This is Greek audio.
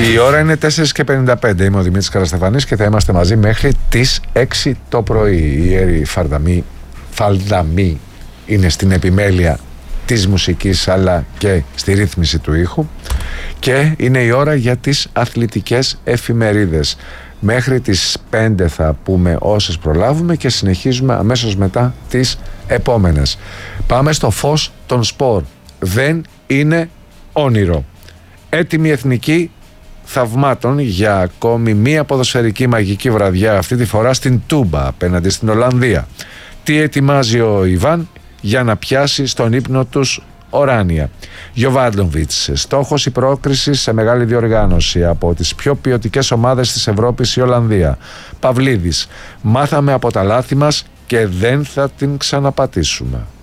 Η ώρα είναι 4:55. Είμαι ο Δημήτρης Καραστεφανής και θα είμαστε μαζί μέχρι τις 6 το πρωί. Η Ιερή Φαλδαμή είναι στην επιμέλεια της μουσικής αλλά και στη ρύθμιση του ήχου, και είναι η ώρα για τις αθλητικές εφημερίδες. Μέχρι τις 5 θα πούμε όσες προλάβουμε και συνεχίζουμε αμέσως μετά τις επόμενες. Πάμε στο φως των σπορ. Δεν είναι όνειρο. Έτοιμη εθνική θαυμάτων για ακόμη μία ποδοσφαιρική μαγική βραδιά, αυτή τη φορά στην Τούμπα απέναντι στην Ολλανδία. Τι ετοιμάζει ο Ιβάν για να πιάσει στον ύπνο τους οράνια. Γιοβάντοβιτς, στόχος η πρόκριση σε μεγάλη διοργάνωση από τις πιο ποιοτικές ομάδες της Ευρώπης η Ολλανδία. Παυλίδης, μάθαμε από τα λάθη μας και δεν θα την ξαναπατήσουμε.